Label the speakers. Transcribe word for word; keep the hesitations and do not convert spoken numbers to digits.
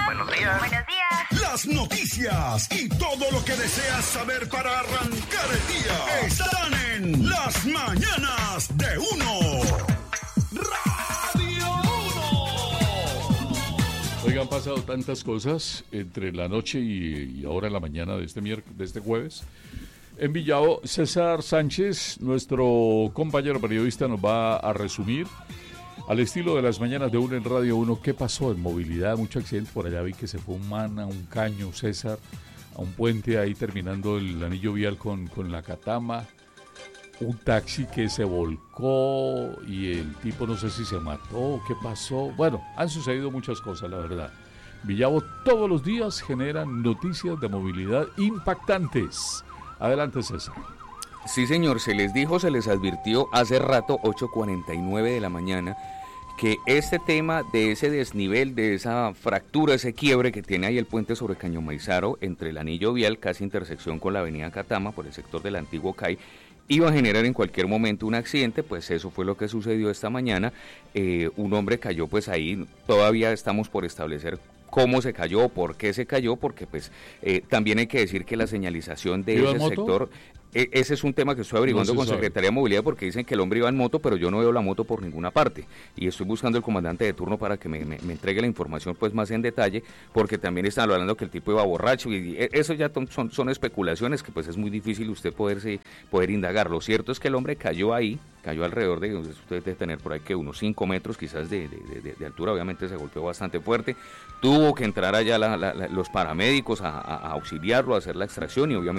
Speaker 1: Buenos días.
Speaker 2: Buenos días.
Speaker 3: Las noticias y todo lo que deseas saber para arrancar el día están en Las Mañanas de Uno. Radio Uno.
Speaker 4: Oigan, han pasado tantas cosas entre la noche y, y ahora en la mañana de este, miérc- de este jueves. En Villavo, César Sánchez, nuestro compañero periodista, nos va a resumir al estilo de las mañanas de Uno en Radio Uno qué pasó en movilidad, mucho accidente por allá, vi que se fue un man a un caño, César, a un puente ahí terminando el anillo vial con, con la Catama, un taxi que se volcó y el tipo no sé si se mató, qué pasó, bueno, han sucedido muchas cosas, la verdad. Villavo todos los días generan noticias de movilidad impactantes. Adelante, César.
Speaker 5: Sí, señor, se les dijo, se les advirtió hace rato, ocho cuarenta y nueve de la mañana, que este tema de ese desnivel, de esa fractura, ese quiebre que tiene ahí el puente sobre Caño Maizaro, entre el anillo vial, casi intersección con la avenida Catama, por el sector del antiguo C A I, iba a generar en cualquier momento un accidente. Pues eso fue lo que sucedió esta mañana. Eh, un hombre cayó pues ahí, todavía estamos por establecer cómo se cayó, por qué se cayó, porque pues eh, también hay que decir que la señalización de ese sector, eh, ese es un tema que estoy averiguando no con sabe. Secretaría de Movilidad, porque dicen que el hombre iba en moto, pero yo no veo la moto por ninguna parte, y estoy buscando el comandante de turno para que me, me, me entregue la información pues más en detalle, porque también están hablando que el tipo iba borracho, y, y eso ya son, son especulaciones que pues es muy difícil usted poderse, poder indagar. Lo cierto es que el hombre cayó ahí, cayó alrededor de, usted debe tener por ahí que unos cinco metros quizás de, de, de, de altura, obviamente se golpeó bastante fuerte, tuvo que entrar allá la, la, la, los paramédicos a, a, a auxiliarlo, a hacer la extracción y obviamente